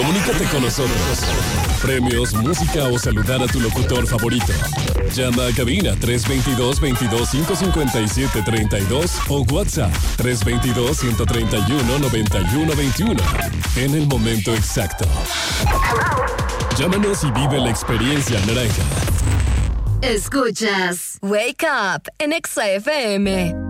Comunícate con nosotros. Premios, música o saludar a tu locutor favorito. Llama a cabina 322-557-32 o WhatsApp 322-131-9121. En el momento exacto. Llámanos y vive la experiencia naranja. Escuchas Wake Up en Exa FM.